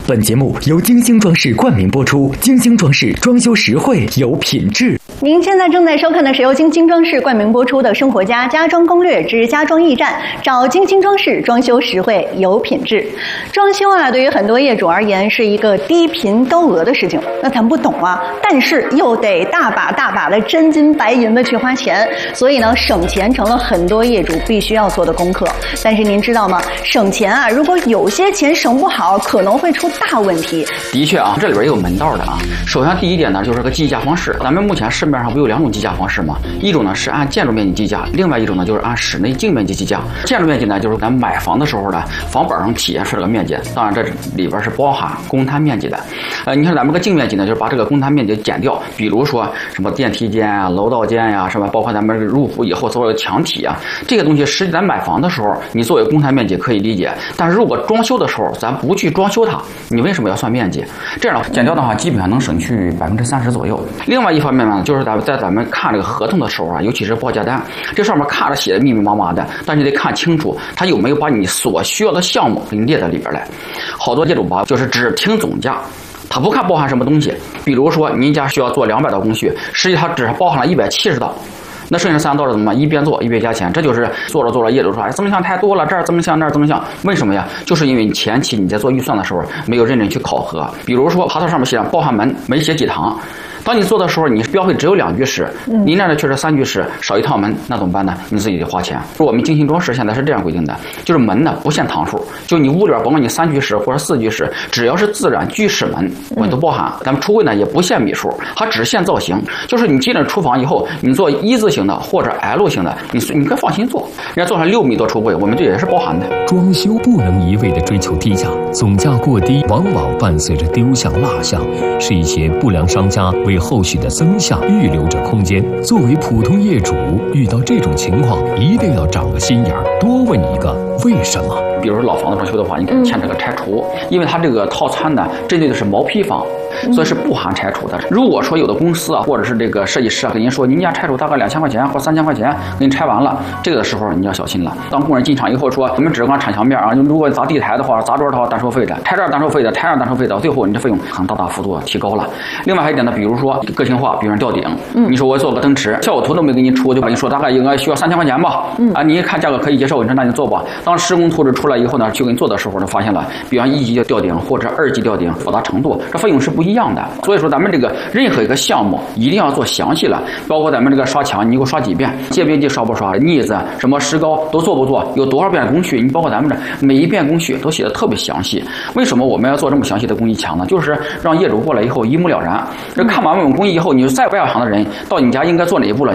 本节目由金星装饰冠名播出，金星装饰装修实惠有品质。 您现在正在收看的是由金星装饰冠名播出的《生活家家装攻略之家装驿站》，找金星装饰，装修实惠有品质。装修啊，对于很多业主而言是一个低频高额的事情，那咱不懂啊，但是又得大把的真金白银的去花钱，所以呢，省钱成了很多业主必须要做的功课。但是您知道吗？省钱啊，如果有些钱省不好，可能会出大问题。 的确啊，这里边也有门道的啊。首先第一点呢，就是个计价方式。咱们目前市面上不有2种计价方式吗？一种呢是按建筑面积计价，另外一种呢就是按室内净面积计价。建筑面积呢，就是咱买房的时候呢，房本上体现出来的面积，当然这里边是包含公摊面积的。你看咱们个净面积呢，就是把这个公摊面积减掉，比如说什么电梯间啊、楼道间呀、什么包括咱们入户以后所有的墙体啊，这些东西实际咱买房的时候，你作为公摊面积可以理解，但是如果装修的时候咱不去装修它，你为什么要算面积？这样减掉的话，基本上能省去30%左右。另外一方面呢，就是在咱们看这个合同的时候啊，尤其是报价单，这上面看着写的密密麻麻的，但你得看清楚，它有没有把你所需要的项目给你列在里边来。好多业主吧，就是只听总价，他不看包含什么东西。比如说您家需要做200道工序，实际它只包含了170道。那剩下3道的怎么办？一边做一边加钱，这就是做着业主说，增项太多了，这儿增项那儿增项，为什么呀？就是因为前期你在做预算的时候没有认真去考核。比如说合同上面写包含门没写几堂，当你做的时候，你标配只有2居室，您那却是3居室，少一套门，那怎么办呢？你自己得花钱。我们精心装饰现在是这样规定的，就是门呢不限堂数，就你屋里边甭管你3居室或者4居室，只要是自然居室门，我都包含。咱们橱柜呢也不限米数，它只限造型，就是你进了厨房以后，你做1字形的或者 L 型的，你可以放心做。人家做上6米多橱柜，我们这也是包含的。 装修不能一味的追求低价，总价过低往往伴随着丢项落项，是一些不良商家为后续的增项预留着空间。作为普通业主，遇到这种情况，一定要长个心眼儿，多问一个为什么。 比如说老房子装修的话，你可以签这个拆除，因为它这个套餐呢，针对的是毛坯房，所以是不含拆除的。如果说有的公司啊，或者是这个设计师啊，跟您说您家拆除大概2000块钱或3000块钱，给你拆完了，这个的时候你要小心了。当工人进场以后说，我们只管铲墙面啊，如果砸地台的话、砸桌的话单收费的，拆这儿单收费的，拆那儿单收费的，最后你这费用可能大幅度提高了。另外还有一点呢，比如说个性化，比如吊顶，你说我做个灯池，效果图都没给你出，就跟你说大概应该需要3000块钱吧，啊，你一看价格可以接受，你说那你做吧。当施工图纸出来以后呢，去给你做的时候呢，发现了，比方1级吊顶或者2级吊顶复杂程度，这费用是不一样的。所以说咱们这个任何一个项目一定要做详细了，包括咱们这个刷墙，你给我刷几遍，界边机刷不刷，腻子什么石膏都做不做，有多少遍工序，你包括咱们这每一遍工序都写的特别详细。为什么我们要做这么详细的工艺墙呢？就是让业主过来以后一目了然。这看完我们工艺以后，你再外行的人到你家应该做哪一步了，